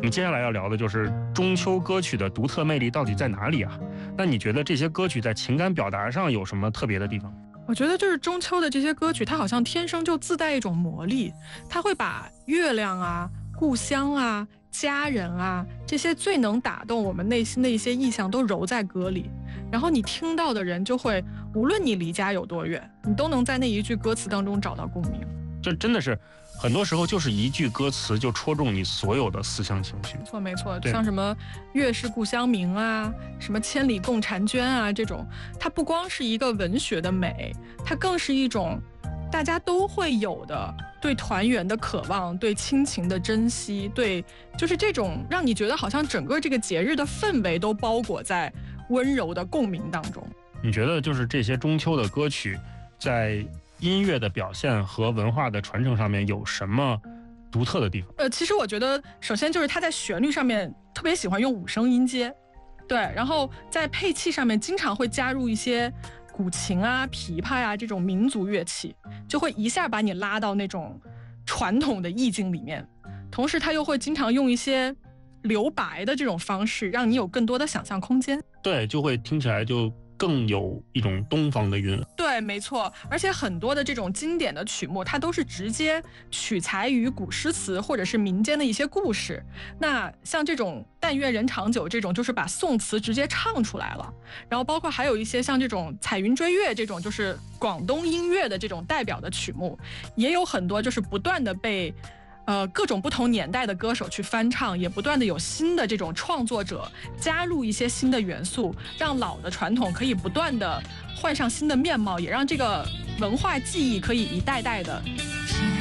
我们接下来要聊的就是中秋歌曲的独特魅力到底在哪里啊？那你觉得这些歌曲在情感表达上有什么特别的地方？ 我觉得就是中秋的这些歌曲，它好像天生就自带一种魔力，它会把月亮啊、故乡啊、家人啊这些最能打动我们内心的一些意象都揉在歌里，然后你听到的人就会，无论你离家有多远，你都能在那一句歌词当中找到共鸣。 这真的是很多时候就是一句歌词就戳中你所有的思乡情绪。 没错，像什么月是故乡明啊，什么千里共婵娟啊，这种它不光是一个文学的美，它更是一种大家都会有的对团圆的渴望，对亲情的珍惜，对就是这种让你觉得好像整个这个节日的氛围都包裹在温柔的共鸣当中。 你觉得就是这些中秋的歌曲在音乐的表现和文化的传承上面有什么独特的地方？ 其实我觉得首先就是它在旋律上面特别喜欢用五声音阶，对，然后在配器上面经常会加入一些古琴啊、琵琶呀这种民族乐器，就会一下把你拉到那种传统的意境里面。同时它又会经常用一些留白的这种方式，让你有更多的想象空间。 对，就会听起来就更有一种东方的韵。 对，没错，而且很多的这种经典的曲目，它都是直接取材于古诗词或者是民间的一些故事。那像这种但愿人长久这种，就是把宋词直接唱出来了。然后包括还有一些像这种彩云追月这种，就是广东音乐的这种代表的曲目，也有很多就是不断的被各种不同年代的歌手去翻唱，也不断的有新的这种创作者加入一些新的元素，让老的传统可以不断的换上新的面貌，也让这个文化记忆可以一代代的